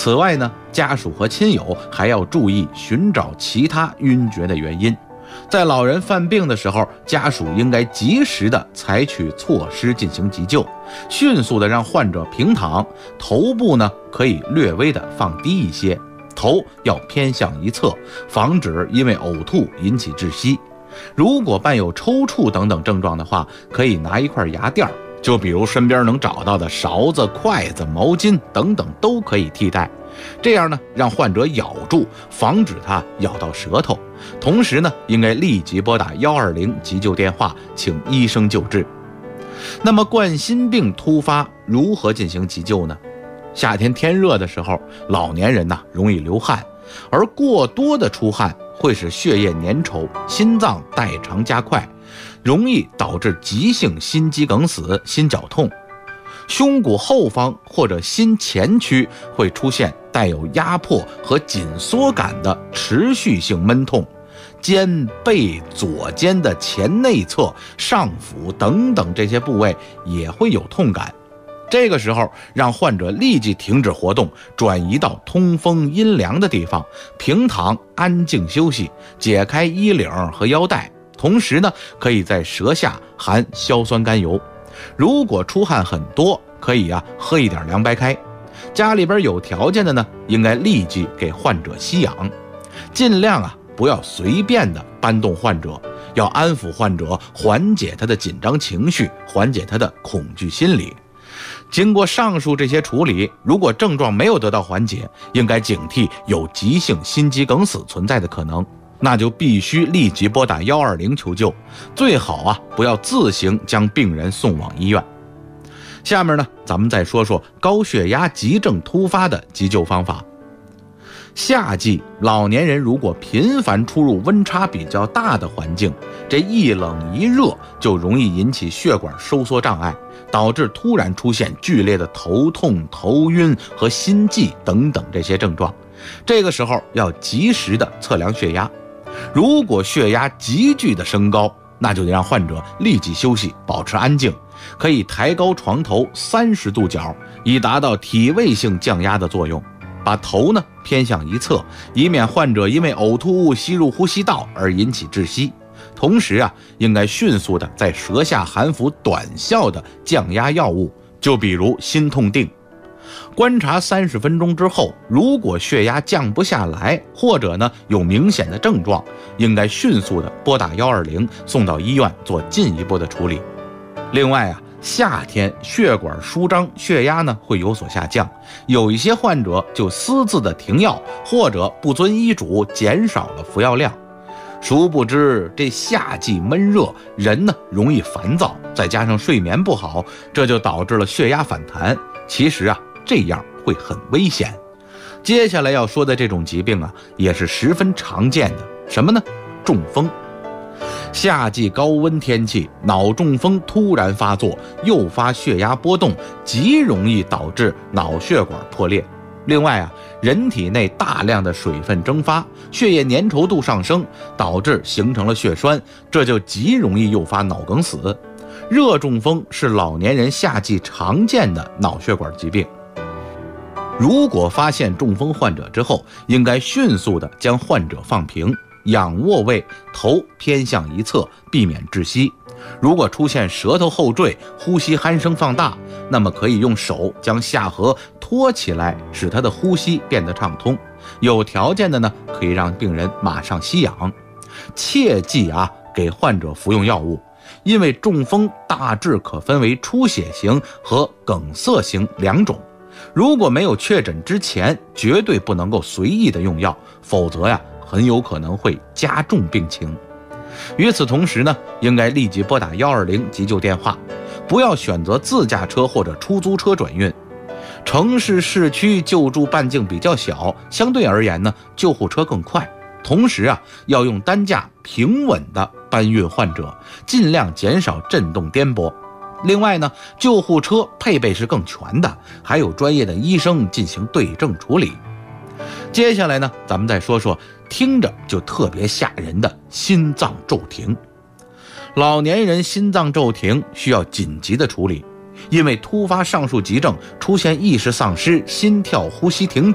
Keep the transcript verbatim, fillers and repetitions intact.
此外呢，家属和亲友还要注意寻找其他晕厥的原因。在老人犯病的时候，家属应该及时的采取措施进行急救，迅速的让患者平躺，头部呢可以略微的放低一些，头要偏向一侧，防止因为呕吐引起窒息。如果伴有抽搐等等症状的话，可以拿一块牙垫，就比如身边能找到的勺子、筷子、毛巾等等都可以替代。这样呢，让患者咬住，防止他咬到舌头。同时呢，应该立即拨打一二零急救电话，请医生救治。那么冠心病突发如何进行急救呢？夏天天热的时候，老年人呐容易流汗，而过多的出汗会使血液粘稠，心脏代偿加快，容易导致急性心肌梗死、心绞痛。胸骨后方或者心前区会出现带有压迫和紧缩感的持续性闷痛，肩背左肩的前内侧、上腹等等这些部位也会有痛感。这个时候让患者立即停止活动，转移到通风阴凉的地方，平躺安静休息，解开衣领和腰带，同时呢可以在舌下含硝酸甘油。如果出汗很多，可以啊喝一点凉白开。家里边有条件的呢，应该立即给患者吸氧，尽量啊不要随便的搬动患者，要安抚患者，缓解他的紧张情绪，缓解他的恐惧心理。经过上述这些处理，如果症状没有得到缓解，应该警惕有急性心肌梗死存在的可能，那就必须立即拨打一二零求救，最好啊不要自行将病人送往医院。下面呢，咱们再说说高血压急症突发的急救方法。夏季老年人如果频繁出入温差比较大的环境，这一冷一热就容易引起血管收缩障碍，导致突然出现剧烈的头痛、头晕和心悸等等这些症状。这个时候要及时的测量血压，如果血压急剧的升高，那就得让患者立即休息，保持安静，可以抬高床头三十度角，以达到体位性降压的作用。把头呢偏向一侧，以免患者因为呕吐物吸入呼吸道而引起窒息。同时啊，应该迅速的在舌下含服短效的降压药物，就比如心痛定。观察三十分钟之后，如果血压降不下来，或者呢有明显的症状，应该迅速的拨打一二零送到医院做进一步的处理。另外啊，夏天血管舒张，血压呢会有所下降，有一些患者就私自的停药，或者不遵医嘱减少了服药量。殊不知这夏季闷热，人呢容易烦躁，再加上睡眠不好，这就导致了血压反弹。其实啊，这样会很危险。接下来要说的这种疾病啊，也是十分常见的，什么呢？中风。夏季高温天气，脑中风突然发作，诱发血压波动，极容易导致脑血管破裂。另外啊，人体内大量的水分蒸发，血液粘稠度上升，导致形成了血栓，这就极容易诱发脑梗死。热中风是老年人夏季常见的脑血管疾病。如果发现中风患者之后，应该迅速地将患者放平，仰卧位，头偏向一侧，避免窒息。如果出现舌头后坠、呼吸鼾声放大，那么可以用手将下颌托起来，使他的呼吸变得畅通。有条件的呢，可以让病人马上吸氧。切记啊，给患者服用药物，因为中风大致可分为出血型和梗塞型两种。如果没有确诊之前，绝对不能够随意的用药，否则呀，很有可能会加重病情。与此同时呢，应该立即拨打一二零急救电话，不要选择自驾车或者出租车转运。城市市区救助半径比较小，相对而言呢，救护车更快。同时啊，要用担架平稳地搬运患者，尽量减少震动颠簸。另外呢，救护车配备是更全的，还有专业的医生进行对症处理。接下来呢，咱们再说说听着就特别吓人的心脏骤停。老年人心脏骤停需要紧急的处理，因为突发上述急症出现意识丧失、心跳、呼吸停